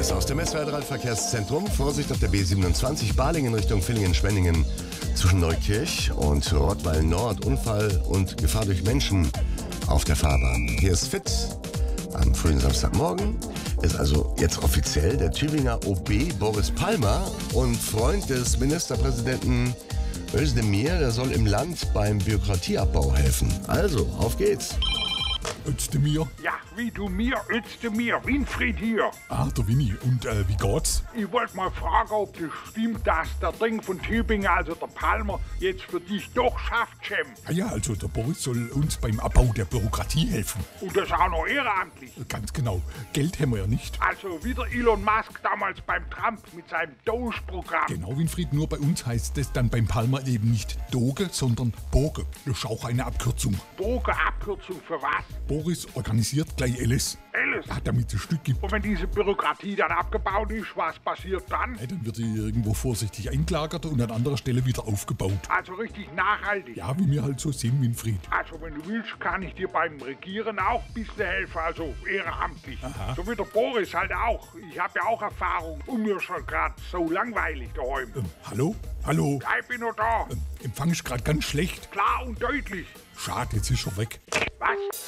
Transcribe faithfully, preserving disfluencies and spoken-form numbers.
Neues aus dem S W R drei Verkehrszentrum. Vorsicht auf der B siebenundzwanzig Balingen Richtung Villingen-Schwenningen zwischen Neukirch und Rottweil Nord. Unfall und Gefahr durch Menschen auf der Fahrbahn. Hier ist Fit am frühen Samstagmorgen. Ist also jetzt offiziell der Tübinger O B Boris Palmer und Freund des Ministerpräsidenten Özdemir. Der soll im Land beim Bürokratieabbau helfen. Also, auf geht's. Özdemir? Ja, wie du mir, Özdemir, Winfried hier. Ah, der Winnie. Und äh, wie geht's? Ich wollte mal fragen, ob das stimmt, dass der Ding von Tübingen, also der Palmer, jetzt für dich doch schafft, Cem. Ah ja, also der Boris soll uns beim Abbau der Bürokratie helfen. Und das auch noch ehrenamtlich. Ganz genau. Geld haben wir ja nicht. Also wie der Elon Musk damals beim Trump mit seinem Doge-Programm. Genau, Winfried, nur bei uns heißt es dann beim Palmer eben nicht Doge, sondern Boge. Das ist auch eine Abkürzung. Boge-Abkürzung für was? Boris organisiert gleich alles. Alles? Ja, damit es ein Stück gibt. Und wenn diese Bürokratie dann abgebaut ist, was passiert dann? Ja, dann wird sie irgendwo vorsichtig eingelagert und an anderer Stelle wieder aufgebaut. Also richtig nachhaltig. Ja, wie wir halt so sind, Winfried. Also wenn du willst, kann ich dir beim Regieren auch ein bisschen helfen, also ehrenamtlich. Aha. So wie der Boris halt auch. Ich habe ja auch Erfahrung und mir schon gerade so langweilig daheim. Ähm, hallo? Hallo? Ja, ich bin noch da. Ähm, Empfang ist gerade ganz schlecht. Klar und deutlich. Schade, jetzt ist er weg. Was?